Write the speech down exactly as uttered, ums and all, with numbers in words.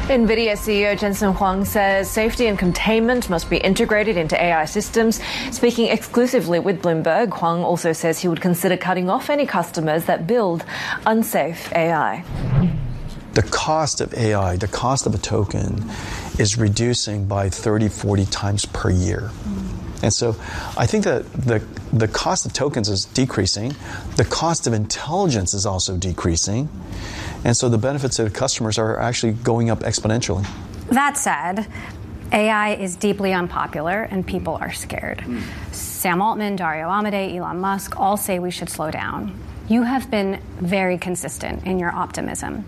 NVIDIA C E O Jensen Huang says safety and containment must be integrated into A I systems. Speaking exclusively with Bloomberg, Huang also says he would consider cutting off any customers that build unsafe A I. The cost of A I, the cost of a token, is reducing by thirty, forty times per year. And so I think that the, the cost of tokens is decreasing. The cost of intelligence is also decreasing. And so the benefits to the customers are actually going up exponentially. That said, A I is deeply unpopular and people are scared. Mm. Sam Altman, Dario Amodei, Elon Musk all say we should slow down. You have been very consistent in your optimism.